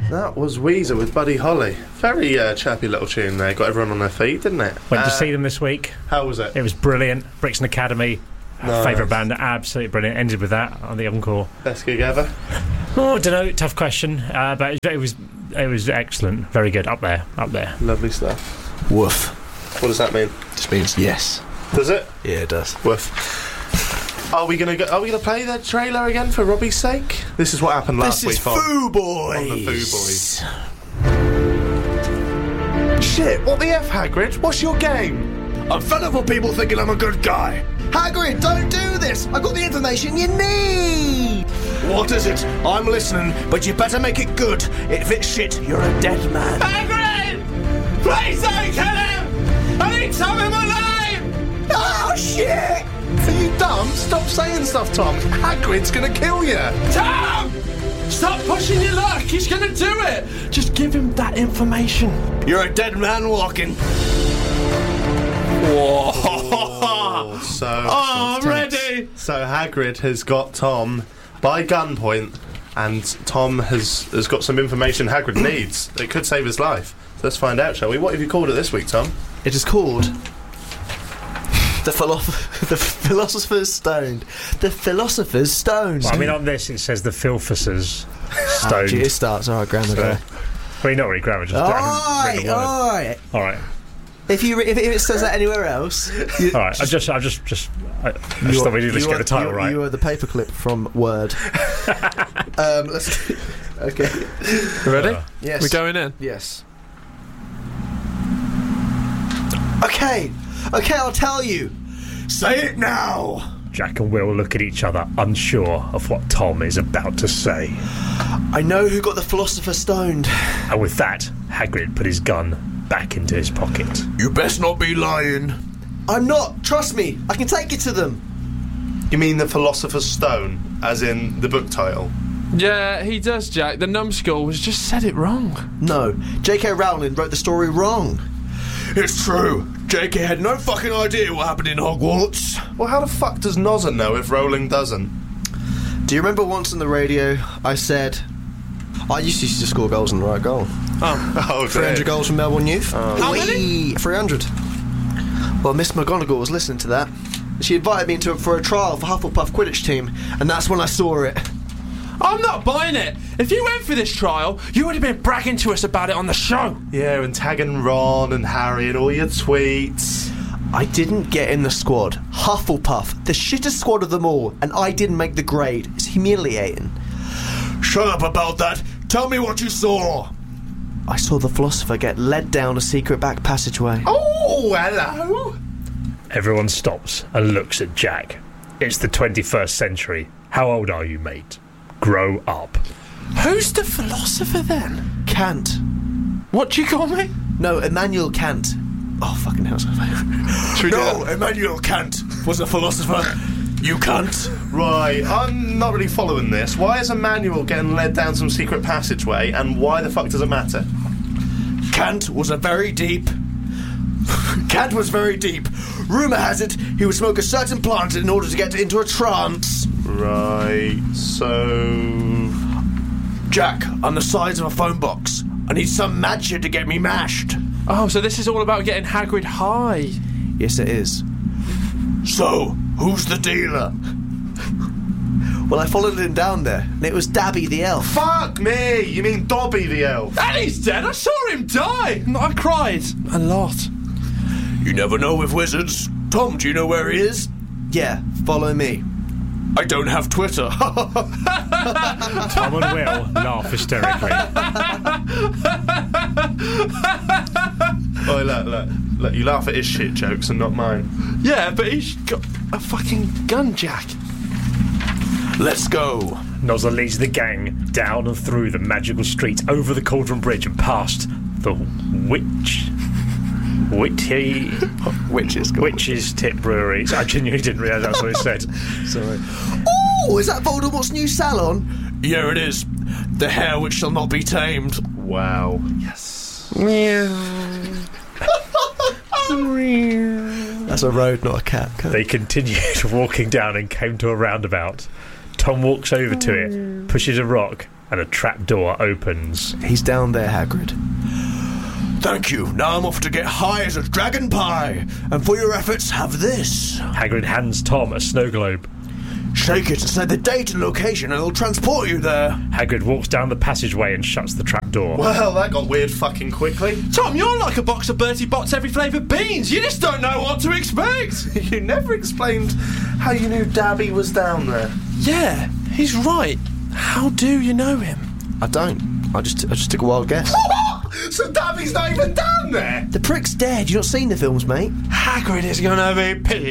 That was Weezer with Buddy Holly. Very chirpy little tune there. Got everyone on their feet, didn't it? Went to see them this week. How was it? It was brilliant. Brixton Academy. Nice. Favourite band, absolutely brilliant. Ended with that on the encore. Best gig ever? Oh, I don't know. Tough question. But it was excellent. Very good. Up there. Lovely stuff. Woof. What does that mean? Just means yes. Does it? Yeah, it does. Woof. Are we gonna play the trailer again for Robbie's sake? This is what happened last week on Foo Boys. on the Foo Boys. Shit, what the F, Hagrid? What's your game? I'm fed up with people thinking I'm a good guy. Hagrid, don't do this! I've got the information you need! What is it? I'm listening, but you better make it good. If it's shit, you're a dead man. Hagrid! Please don't kill him! I need Tom in my life! Oh, shit! Are you dumb? Stop saying stuff, Tom. Hagrid's gonna kill you. Tom! Stop pushing your luck! He's gonna do it! Just give him that information. You're a dead man walking. Whoa! I'm ready! So Hagrid has got Tom by gunpoint, and Tom has got some information Hagrid needs that could save his life. So let's find out, shall we? What have you called it this week, Tom? It is called the Philosopher's Stone. The Philosopher's Stone. Well, I mean, on this it says the Philphusers Stone. It starts. All right, grammar there. Well, not really grammar, just Alright. If it says that anywhere else, Alright, I just thought we do this, get the title right. You are the paperclip from Word. Let's. Okay. Ready? Yes. We're going in. Yes. Okay, I'll tell you. Say it now. Jack and Will look at each other, unsure of what Tom is about to say. I know who got the Philosopher's Stone. And with that, Hagrid put his gun back into his pocket. You best not be lying. I'm not. Trust me. I can take you to them. You mean the Philosopher's Stone, as in the book title? Yeah, he does, Jack. The numbskull has just said it wrong. No, J.K. Rowling wrote the story wrong. It's true. J.K. had no fucking idea what happened in Hogwarts. Well, how the fuck does Nozza know if Rowling doesn't? Do you remember once on the radio I said I used to score goals in the right goal? Oh, 300 goals from Melbourne Youth. How many? 300. Well, Miss McGonagall was listening to that. She invited me for a trial for Hufflepuff Quidditch team, and that's when I saw it. I'm not buying it. If you went for this trial, you would have been bragging to us about it on the show. Yeah, and tagging Ron and Harry and all your tweets. I didn't get in the squad. Hufflepuff, the shittest squad of them all, and I didn't make the grade. It's humiliating. Shut up about that. Tell me what you saw. I saw the philosopher get led down a secret back passageway. Oh, hello. Everyone stops and looks at Jack. It's the 21st century. How old are you, mate? Grow up. Who's the philosopher then? Kant. What do you call me? No, Immanuel Kant. Oh, fucking hell. No, Immanuel Kant was a philosopher. You can't. Right, I'm not really following this. Why is Emmanuel getting led down some secret passageway, and why the fuck does it matter? Kant was very deep. Rumour has it he would smoke a certain plant in order to get into a trance. Right, so... Jack, I'm the size of a phone box. I need some mad shit to get me mashed. Oh, so this is all about getting Hagrid high. Yes, it is. So, who's the dealer? Well, I followed him down there, and it was Dabby the elf. Fuck me! You mean Dobby the elf? And he's dead. I saw him die. I cried a lot. You never know with wizards. Tom, do you know where he is? Yeah, follow me. I don't have Twitter. Tom and Will laugh hysterically. Oh, look, you laugh at his shit jokes and not mine. Yeah, but he's got a fucking gun, Jack. Let's go. Nozza leads the gang down and through the magical street, over the Cauldron Bridge and past the Witch's Tip Brewery. I genuinely didn't realise that's what it said. Sorry. Oh, is that Voldemort's new salon? Yeah, it is. The hair which shall not be tamed. Wow. Yes. That's a road, not a cat. They continued walking down and came to a roundabout. Tom walks over to it, pushes a rock, and a trapdoor opens. He's down there, Hagrid. Thank you. Now I'm off to get high as a dragon pie. And for your efforts, have this. Hagrid hands Tom a snow globe. Shake it and say the date and location and it'll transport you there. Hagrid walks down the passageway and shuts the trapdoor. Well, that got weird fucking quickly. Tom, you're like a box of Bertie Bott's every flavoured beans. You just don't know what to expect. You never explained how you knew Dabby was down there. Yeah, he's right. How do you know him? I don't. I just took a wild guess. So Dabby's not even down there? The prick's dead. You've not seen the films, mate. Hagrid is gonna be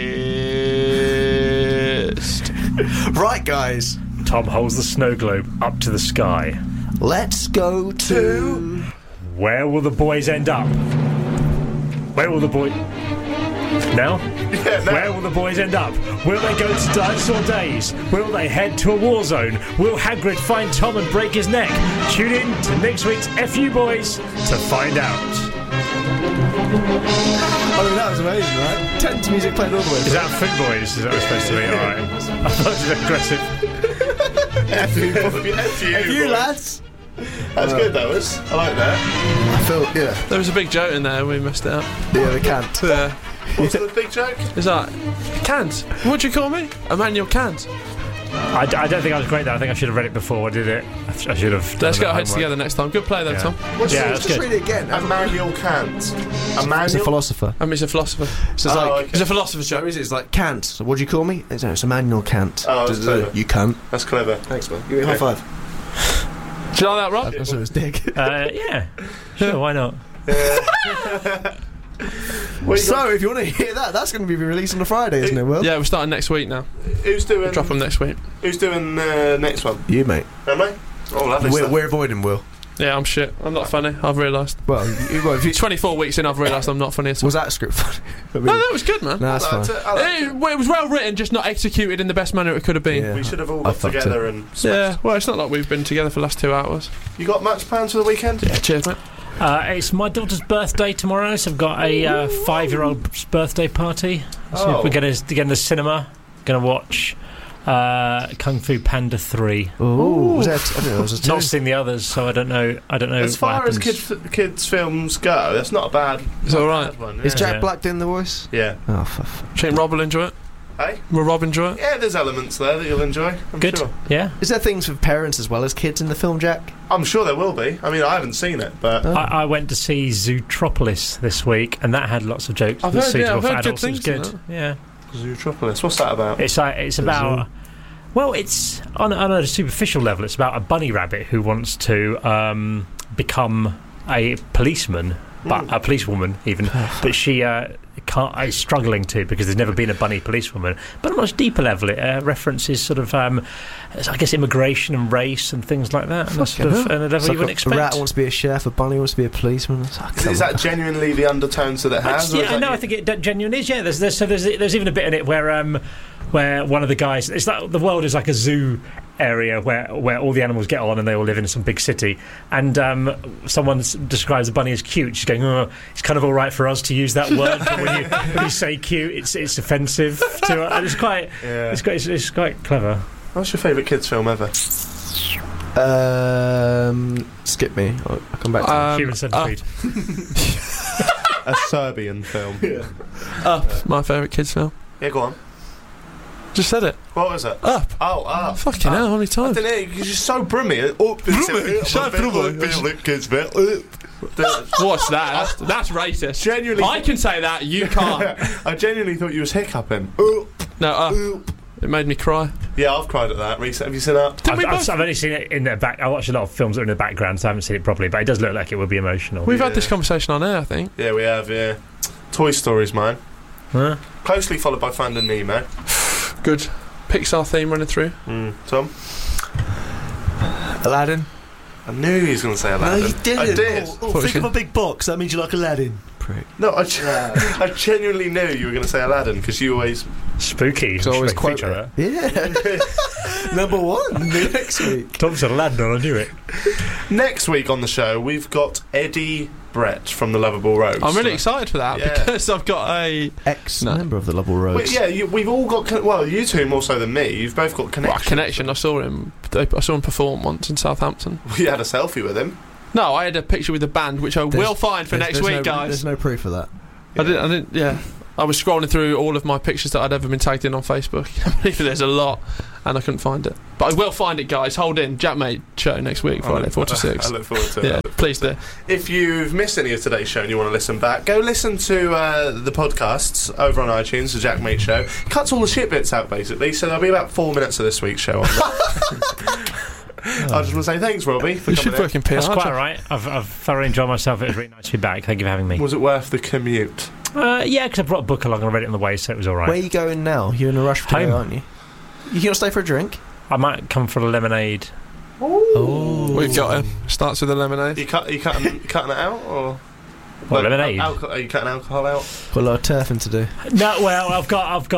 pissed. Right, guys. Tom holds the snow globe up to the sky. Let's go to... Where will the boys end up? Where will the boys... Now? Yeah, no. Where will the boys end up? Will they go to Dinosaur Days? Will they head to a war zone? Will Hagrid find Tom and break his neck? Tune in to next week's FU Boys to find out. I mean, that was amazing, right? Tense music played all the way. Is that Foot Boys? Is that what it's supposed to be? Alright. I thought it was aggressive. F You lads. That's good, that was. I like that. I feel, yeah. There was a big joke in there. We messed it up. Yeah, they can't. What's the big joke? Is that Cant? What do you call me? Emmanuel Cant. I don't think I was great there. I think I should have read it before I did it. I should have. Let's done get our the heads homework. together next time. Good play though, Yeah. Tom. What's Yeah, it? that's Just good. read it again. Immanuel Kant. He's a Immanuel? philosopher. He's a philosopher. So it's like... okay. He's a philosopher's joke. Is it? It's like Kant. So what do you call me? It's Immanuel Kant. Oh, that's clever. You can't. That's clever. Thanks, man. Give me a high five. Do you like that, Rob? That's what it was, Dick. Yeah. Sure, why not? So, if you want to hear that, that's going to be released on a Friday, isn't it, Will? Yeah, we're starting next week now. Who's doing? Drop them next week. Who's doing next one? You, mate. Am I? Oh, lovely stuff. We're avoiding Will. Yeah, I'm shit. I'm not funny. I've realised. Well, if you... 24 weeks in, I've realised I'm not funny at all. Was that script funny? I mean, No, that was good, man. no, that's I fine. liked it. I liked it. It was well written, just not executed in the best manner it could have been. Yeah. We should have all I got fucked together and smashed. Yeah, well, it's not like we've been together for the last 2 hours. You got much plans for the weekend? Yeah, cheers, mate. It's my daughter's birthday tomorrow, so I've got a 5-year-old's birthday party. So Oh. we're going to get in the cinema. Going to watch Kung Fu Panda 3. Ooh. Was that... I don't know, was it Not seen the others, so I don't know. As far what as happens. kids films go, that's not a bad. It's all right. bad one. Is Yeah. Jack Yeah. Black doing the voice? Yeah. Oh, for Think Rob will enjoy it? Hey? Will Rob enjoy it? Yeah, there's elements there that you'll enjoy. I'm Good. Sure. Yeah. Is there things for parents as well as kids in the film, Jack? I'm sure there will be. I mean, I haven't seen it, but I went to see Zootropolis this week, and that had lots of jokes. I've that's heard- yeah, suitable I've for heard good adults. It was things good. in Yeah. Zootropolis. What's that about? It's about. Well, it's on a superficial level. It's about a bunny rabbit who wants to become a policeman, but a policewoman even. But she is struggling to because there's never been a bunny policewoman. But on a much deeper level, it references sort of, I guess, immigration and race and things like that. And sort of, and a level It's you like wouldn't a expect. rat wants to be a chef, a bunny wants to be a policeman. Is that genuinely the undertones that it has? or is Yeah, that no, I think it genuinely is. Yeah, there's even a bit in it where one of the guys, it's like the world is like a zoo area where all the animals get on and they all live in some big city, and someone describes the bunny as cute. She's going, oh, it's kind of all right for us to use that word, but when you say cute, it's offensive to her. And it's quite Yeah. it's quite clever. What's your favourite kids film ever? Skip me. I'll come back to Human Centipede. A Serbian film. Up, my favourite kids film. Yeah, go on. Just said it. What was it? Up. Oh, Up. Fucking hell, how many I times? don't know, because you're so brummy. What's that? That's racist. Genuinely. I can say that, you can't. I genuinely thought you was hiccuping. No, Up. It made me cry. Yeah, I've cried at that recently. Have you seen Up? I've only seen it in the back. I watch a lot of films that are in the background, so I haven't seen it properly. But it does look like it would be emotional. We've had this conversation on air, I think. Yeah, we have, yeah. Toy Story's mine. Huh? Closely followed by Finding Nemo. Good. Pixar theme running through. Tom? Aladdin. I knew he was going to say Aladdin. I did. Think of a big box. That means you like Aladdin. Prick. No, I genuinely knew you were going to say Aladdin, because you always... Spooky. It's always Should quote make a feature of Yeah. Number one next week. that. Tom said Aladdin, I knew it. Next week on the show, we've got Eddie Brett from the Lovable Rogues. I'm really excited for that Yeah. because I've got a Ex-member of the Lovable Rogues. We've all got. Well, you two more so than me. You've both got connection. I saw him perform once in Southampton. We had a selfie with him. No, I had a picture with the band, which I will find for next week, guys. There's no proof of that. I didn't. Yeah, I was scrolling through all of my pictures that I'd ever been tagged in on Facebook. I believe there's a lot, and I couldn't find it. But I will find it, guys. Hold in. Jackmate show next week, Friday 4 to 6. I look forward to it. Yeah, please do. If you've missed any of today's show and you want to listen back, go listen to the podcasts over on iTunes, the Jackmate Show. Cuts all the shit bits out, basically, so there'll be about 4 minutes of this week's show on that. I just want to say thanks, Robbie, for You should coming in. fucking piss. That's quite all right. I've thoroughly enjoyed myself. It was really nice to be back. Thank you for having me. Was it worth the commute? Yeah, because I brought a book along and I read it on the way, so it was all right. Where are you going now? You're in a rush to Home. go, aren't you? You gonna stay for a drink? I might come for a lemonade. Oh, We've got him. Starts with a lemonade. You cutting it out, or What, lemonade? Are you cutting alcohol out? got a lot of turfing to do. No, well, I've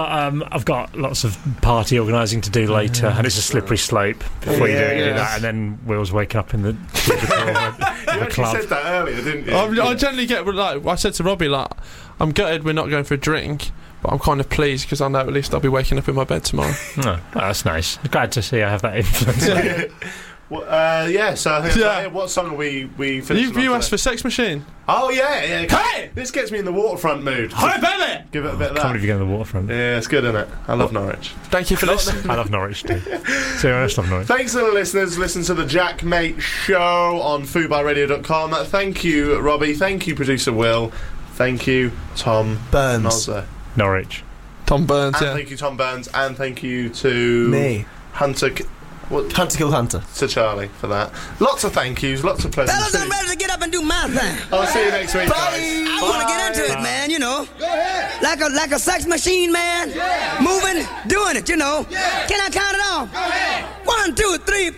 got lots of party organising to do later, and it's a slippery slope before you do that, and then Will's waking up in the You actually club. said that earlier, didn't you? I generally get like I said to Robbie, like I'm gutted we're not going for a drink, but I'm kind of pleased because I know at least I'll be waking up in my bed tomorrow. Oh, that's nice. Glad to see I have that influence. Well, so I think what song are we finishing You on asked today? for Sex Machine. Oh yeah. Hey! This gets me in the waterfront mood. Hi, baby! Give it a bit of Can't believe that. you're going to the waterfront. Yeah, it's good, isn't it? I love Norwich. Thank you for listening. I love Norwich too. Seriously, I love Norwich. Thanks to the listeners. Listen to the Jackmate Show on foodbyradio.com. Thank you, Robbie. Thank you, producer Will. Thank you, Tom Burns. Nozza. Norwich. Tom Burns, And yeah. thank you, Tom Burns. And thank you to Me. Hunter Hunter Kill Hunter. to Charlie for that. Lots of thank yous, lots of Fellas, I'm pleasant. ready to get up and do my thing. I'll see you next week, guys. I want to get into it, man, you know. Go ahead. Like a sex machine, man. Yeah. Moving, doing it, you know. Yeah. Can I count it off? Go ahead. 1, 2, 3, 4.